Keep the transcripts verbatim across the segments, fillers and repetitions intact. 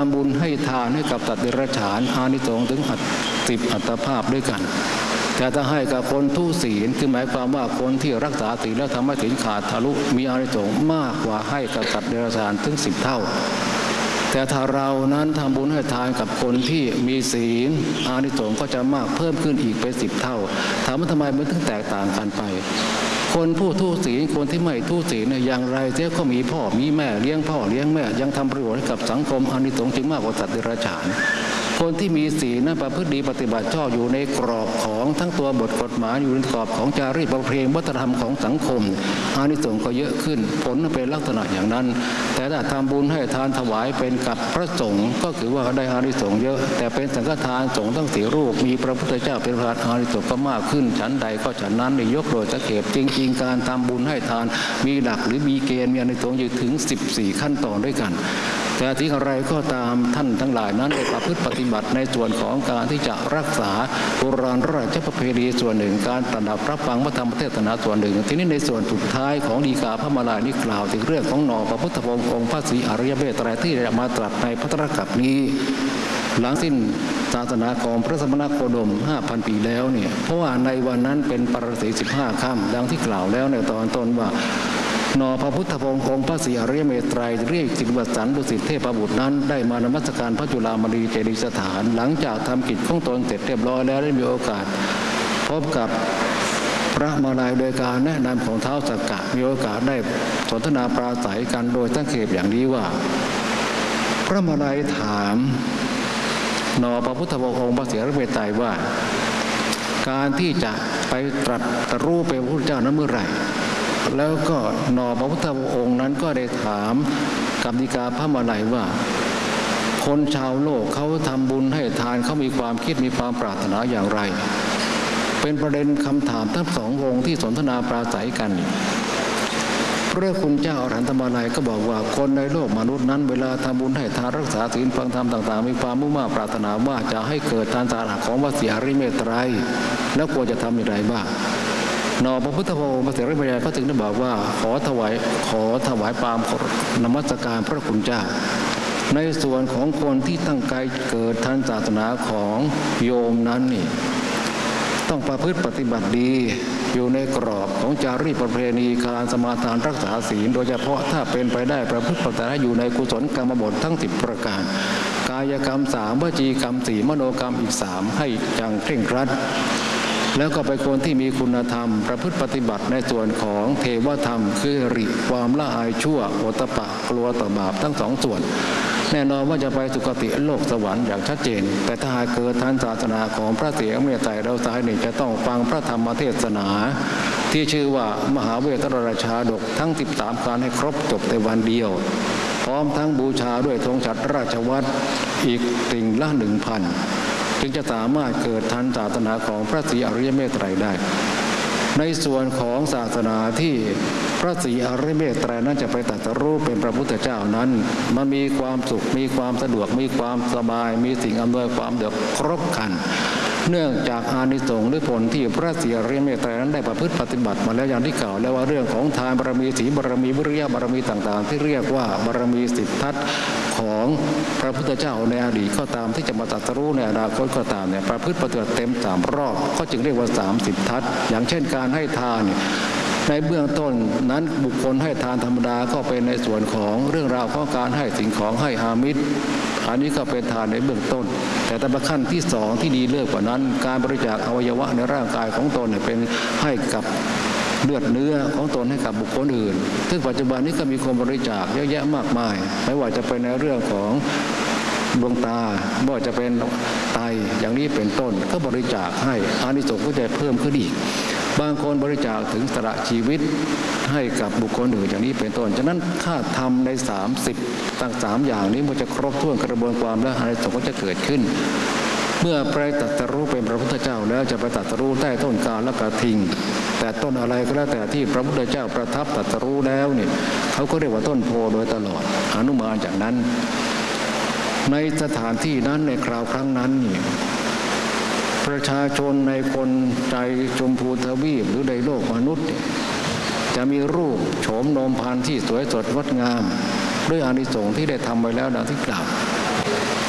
ำบุญให้ทานให้กับสัตว์เดรัจฉานอานิสงส์ถึงสิบอัตภาพด้วยกันแต่ถ้าให้กับคนทุศีลคือหมายความว่าคนที่รักษาศีลแล้วทำให้ศีลขาดทะลุมีอานิสงส์มากกว่าให้กับสัตว์เดรัจฉานถึงสิบเท่าแต่ถ้าเรานั้นทำบุญให้ทานกับคนที่มีศีลอานิสงส์ก็จะมากเพิ่มขึ้นอีกเป็นสิบเท่าถามว่าทำไมมันถึงแตกต่างกันไปคนผู้ทุศีลคนที่ไม่ทุศีลเนี่ยอย่างไรเจ้าก็มีพ่อมีแม่เลี้ยงพ่อเลี้ยงแม่ยังทำประโยชน์ให้กับสังคมอานิสงส์จึงมากกว่าสัตว์เดรัจฉานคนที่มีศีลนั้นประพฤติดีปฏิบัติชอบอยู่ในกรอบของทั้งตัวบทกฎหมายอยู่ในกรอบของจารีตประเพณีวัฒนธรรมของสังคมอานิสงส์ก็เยอะขึ้นผลเป็นลักษณะอย่างนั้นแต่ถ้าทำบุญให้ทานถวายเป็นกับพระสงฆ์ก็คือว่าได้อานิสงส์เยอะแต่เป็นสังฆทานสงฆ์ทั้งสี่รูปมีพระพุทธเจ้าเป็นประธานอานิสงส์ก็มากขึ้นฉันใดก็ฉันนั้นในยกโดยสังเกตจริงๆการทำบุญให้ทานมีหลักหรือมีเกณฑ์มีอานิสงส์อยู่ถึงสิบสี่ขั้นตอนด้วยกันแต่ที่อะไรก็ตามท่านทั้งหลายนั้นได้ประพฤติปฏิบัติในส่วนของการที่จะรักษาโบราณราชประเพณีส่วนหนึ่งการประดับรับฟังพระธรรมเทศนาส่วนหนึ่งทีนี้ในส่วนสุดท้ายของฎีกาพระมาลานี้กล่าวถึงเรื่องของหน่อพระพุทธพงศ์องค์พระศรีอริยเมตไตรที่ได้มาตรัสในพระตรัสกับนี้หลังสิ้นศาสนาของพระสมณโคดม ห้าพัน ปีแล้วเนี่ยเพราะว่าในวันนั้นเป็นปรสีสิบห้าค่ำดังที่กล่าวแล้วในตอนต้นว่านอพระพุทธพงศ์องค์พระศรีอริยเมตไตรเรียกสิบวัสันดุสิตเทพบุตรนั้นได้มานมัสการพระจุฬามณีเจดีย์สถานหลังจากทำกิจของตนเสร็จเรียบร้อยแล้วได้มีโอกาสพบกับพระมาลัยโดยการแนะนำของท้าวสักกะมีโอกาสได้สนทนาปราศัยกันโดยตั้งเขตอย่างนี้ว่าพระมาลัยถามนอพระพุทธพงศ์องค์พระศรีอริยเมตไตรว่าการที่จะไปตรัสรู้เป็นพระพุทธเจ้านั้นเมื่อไหร่แล้วก็นอพระพุทธองค์นั้นก็ได้ถามกับฎีกาพระมาลัยว่าคนชาวโลกเขาทำบุญให้ทานเขามีความคิดมีความปรารถนาอย่างไรเป็นประเด็นคำถามทั้งสององค์ที่สนทนาปราศัยกันพระคุณเจ้าอรหันตมาลัยก็บอกว่าคนในโลกมนุษย์นั้นเวลาทำบุญให้ทานรักษาศีลฟังธรรมต่างๆมีความมุ่งมั่นปรารถนาว่าจะให้เกิดทานสาระของพระศรีอริยเมตไตรแล้วควรจะทำอย่างไรบ้างนอพระพุทธพงศ์พระศรีอริยเมตไตรก็ถึงได้บอกว่าขอถวายขอถวายปามนมัสการพระคุณเจ้าในส่วนของคนที่ตั้งใจเกิดทางศาสนาของโยมนั้นนี่ต้องประพฤติปฏิบัติดีอยู่ในกรอบของจารีตประเพณีการสมาทานรักษาศีลโดยเฉพาะถ้าเป็นไปได้ประพฤติปฏิบัติอยู่ในกุศลกรรมบททั้งสิบประการกายกรรมสามวจีกรรมสี่มโนกรรมอีกสามให้อย่างเคร่งครัดแล้วก็เป็นคนที่มีคุณธรรมประพฤติปฏิบัติในส่วนของเทวธรรมคือริความละอายชั่วโอตปะกลัวต่อบาปทั้งสองส่วนแน่นอนว่าจะไปสุคติโลกสวรรค์อย่างชัดเจนแต่ถ้าหากเกิดทางศาสนาของพระศรีอริยเมตไตรเราสายนี่จะต้องฟังพระธรรมเทศนาที่ชื่อว่ามหาเวทราชาดกทั้งสิบสามการให้ครบจบในวันเดียวพร้อมทั้งบูชาด้วยธงฉัตรราชวัตรอีกติ่งละหนึ่งพันจึงจะสามารถเกิดทางศาสนาของพระศรีอริยเมตไตรได้ในส่วนของศาสนาที่พระศรีอริยเมตไตรนั้นจะไปตรัสรู้เป็นพระพุทธเจ้านั้นมันมีความสุขมีความสะดวกมีความสบายมีสิ่งอำนวยความเดือดครบครันเนื่องจากอานิสงส์หรือผลที่พระศรีอริยเมตไตรนั้นได้ประพฤติปฏิบัติมาแล้วอย่างที่กล่าวแล้วว่าเรื่องของทานบารมีศีลบารมีวิริยะบารมีต่างๆที่เรียกว่าบารมีสิบทัศน์ของพระพุทธเจ้าในอดีตก็ตามที่จะมาตรัสรู้ในอนาคตก็ตามเนี่ยประพฤติปฏิบัติเต็มสามรอบก็จึงเรียกว่าสามสิบทัศน์อย่างเช่นการให้ทานในเบื้องต้นนั้นบุคคลให้ทานธรรมดาก็เป็นในส่วนของเรื่องราวของการให้สิ่งของให้อามิตรอันนี้ก็เป็นทานในเบื้องต้นแต่แต่ขั้นที่สองที่ดีเลิศกว่านั้นการบริจาคอวัยวะในร่างกายของตนเป็นให้กับเลือดเนื้อของตนให้กับบุคคลอื่นซึ่งปัจจุบันนี้ก็มีคนบริจาคเยอะแยะมากมายไม่ว่าจะเป็นในเรื่องของดวงตาไม่ว่าจะเป็นไตอย่างนี้เป็นต้นก็บริจาคให้อานิสงส์ก็จะเพิ่มขึ้นอีกบางคนบริจาคถึงสละชีวิตให้กับบุคคลอื่นอย่างนี้เป็นต้นฉะนั้นถ้าทำในสามสิบตั้งสามอย่างนี้มันจะครบถ้วนกระบวนความและอานิสงส์ก็จะเกิดขึ้นเมื่อไปตรัสรู้เป็นพระพุทธเจ้าแล้วจะไปตรัสรู้ใต้ต้นกาลกระทิงแต่ต้นอะไรก็แล้วแต่ที่พระพุทธเจ้าประทับตรัสรู้แล้วเนี่ยเขาก็เรียกว่าต้นโพโดยตลอดอนุมานจากนั้นในสถานที่นั้นในคราวครั้งนั้นนี่ประชาชนในคนใจชมพูทวีปหรือในโลกมนุษย์จะมีรูปโฉมโนมพานที่สวยสดงดงามด้วยอานิสงส์ที่ได้ทำไว้แล้วดังที่กล่าว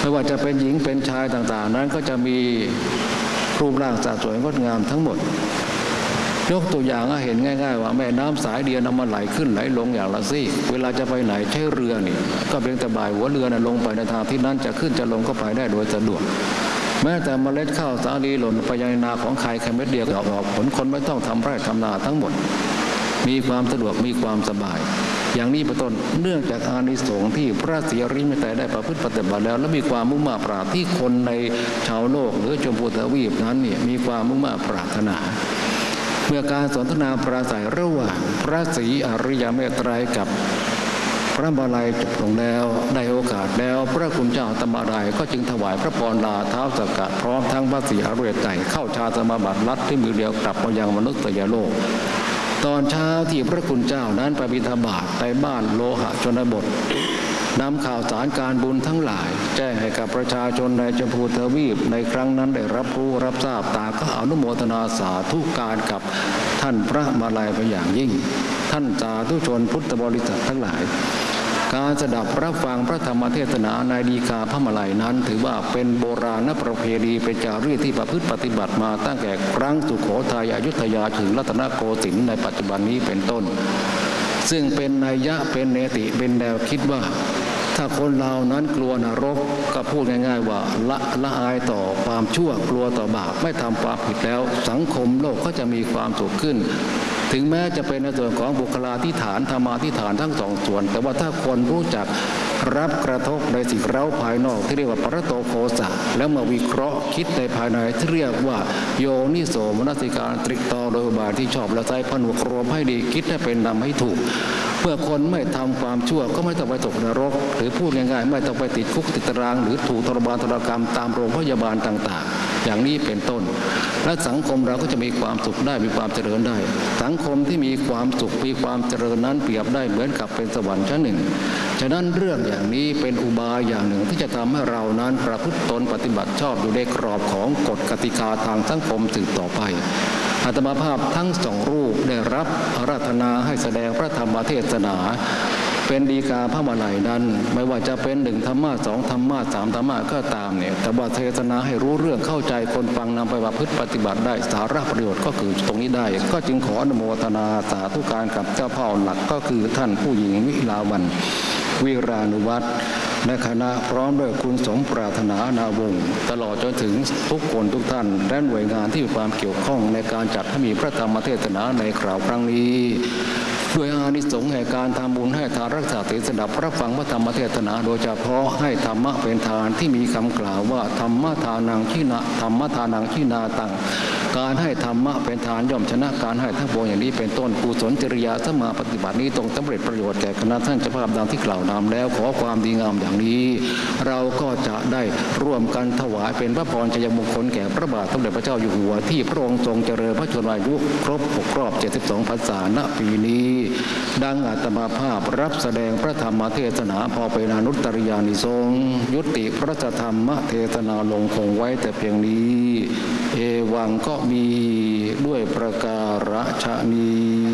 ไม่ว่าจะเป็นหญิงเป็นชายต่างๆนั้นก็จะมีรูปร่างสวยสวยงดงามทั้งหมดยกตัวอย่างให้เห็นง่ายๆว่าแม่น้ำสายเดียวนำมาไหลขึ้นไหลลงอย่างละซี่เวลาจะไปไหนใช้เรือนี่ก็เพียงแต่บ่ายหัวเรือน่ะลงไปในทางที่นั้นจะขึ้นจะลงก็ไปได้โดยสะดวกแม้แต่เมล็ดข้าวสาลีหล่นไปยังนาของใครแค่เม็ดเดียวก็ออกผลคนไม่ต้องทำไร่ทำนาทั้งหมดมีความสะดวกมีความสบายอย่างนี้เป็นต้นเนื่องจากอานิสงส์ที่พระศรีอริยเมตไตรได้ประพฤติปฏิบัติแล้วและมีความมุ่งมั่นปรารถนาที่คนในชาวโลกหรือชมพูทวีปนั้นเนี่ยมีความมุ่งมั่นปรารถนาเมื่อการสนทนาปราศัยระหว่างพระศรีอริยเมตไตรกับพระบาลัยจบลงแล้วในโอกาสแล้วพระคุณเจ้าธรรมรายก็จึงถวายพระพรลาท้าวสักกะพร้อมทั้งพระศรีอริยเมตไตรเข้าฌานสมาบัติลัดที่มือเดียวกลับมายังมนุษยโลกตอนเช้าที่พระคุณเจ้านั้นไปบิณฑบาตในบ้านโลหะชนบทนำข่าวสารการบุญทั้งหลายแจ้งให้กับประชาชนในชมพูทวีปในครั้งนั้นได้รับรู้รับทราบต่างก็อนุโมทนาสาธุการกับท่านพระมาลัยเป็นอย่างยิ่งท่านสาธุชนพุทธบริษัททั้งหลายการสดับรับฟังพระธรรมเทศนาในดีกาพระมาลัยนั้นถือว่าเป็นโบราณประเพณีเป็นจารีตที่ประพฤติปฏิบัติมาตั้งแต่ครั้งสุโขทัยอยุธยาถึงรัตนโกสินทร์ในปัจจุบันนี้เป็นต้นซึ่งเป็นนัยยะเป็นเนติเป็นแนวคิดว่าถ้าคนเรานั้นกลัวนรกก็พูดง่ายๆว่าละละอายต่อความชั่วกลัวต่อบาปไม่ทำความผิดแล้วสังคมโลกก็จะมีความสุขขึ้นถึงแม้จะเป็นในส่วนของบุคลาธิฐานธรรมาธิฐานทั้งสองส่วนแต่ว่าถ้าคนรู้จักรับกระทบในสิ่งเร้าภายนอกที่เรียกว่าปรโตโคสะแล้วมาวิเคราะห์คิดในภายในที่เรียกว่าโยนิโสมนสิการตรึกตรองโดยอุบายที่ชอบและใจผนวกรวมให้ดีคิดให้เป็นนำให้ถูกเมื่อคนไม่ทำความชั่วก็ไม่ต้องไปตกนรกหรือพูดง่ายๆไม่ต้องไปติดคุกติดตารางหรือถูกทรมานทรกรรมตามโรงพยาบาลต่างๆอย่างนี้เป็นต้นและสังคมเราก็จะมีความสุขได้มีความเจริญได้สังคมที่มีความสุขมีความเจริญนั้นเปรียบได้เหมือนกับเป็นสวรรค์ชั้นหนึ่งฉะนั้นเรื่องอย่างนี้เป็นอุบายอย่างหนึ่งที่จะทำให้เรานั้นประพฤติตนปฏิบัติชอบอยู่ในกรอบของกฎกติกาทางสังคมสืบต่อไปอาตมาภาพทั้งสองรูปได้รับอาราธนาให้แสดงพระธรรมเทศนาเป็นดีกาพระมาลัยนั้นไม่ว่าจะเป็นหนึ่งธรรมะสองธรรมะสามธรรมะก็ตามเนี่ยแต่ว่าเทศนาให้รู้เรื่องเข้าใจคนฟังนำไปประพฤติปฏิบัติได้สาระประโยชน์ก็คือตรงนี้ได้ก็จึงขออนุโมทนาสาธุการกับเจ้าพ่อหลักก็คือท่านผู้หญิงวิลาวันวิรานุวัฒน์ในคณะพร้อมด้วยคุณสมปรารถนานาวงศ์ตลอดจนถึงทุกคนทุกท่านและหน่วยงานที่มีความเกี่ยวข้องในการจัดให้มีพระธรรมเทศนาในคราวครั้งนี้ด้วยอานิสงส์แห่งการทำบุญให้ทานรักษาศีลสดับรับฟังพระธรรมเทศนาโดยเฉพาะให้ธรรมะเป็นทานที่มีคำกล่าวว่าธรรมะทานังชินาธรรมะทานังชินาตังการให้ธรรมะเป็นทานย่อมชนะการให้ทั้งปวงอย่างนี้เป็นต้นกุศลจริยาสมาปฏิบัตินี้ตรงสำเร็จประโยชน์แก่คณะท่านเจ้าภาพดังที่กล่าวนำแล้วขอความดีงามอย่างนี้เราก็จะได้ร่วมกันถวายเป็นพระพรชัยมงคลแก่พระบาทสมเด็จพระเจ้าอยู่หัวที่พระองค์ทรงเจริญพระชนมายุครบหกรอบเจ็ดสิบสองพรรษาณปีนี้ดังอาตมาภาพรับแสดงพระธรรมเทศนาพอเป็นอนุตตริยานิสงส์ยุติพระธรรมเทศนาลงคงไว้แต่เพียงนี้เอวังก็มีด้วยประการฉะนี้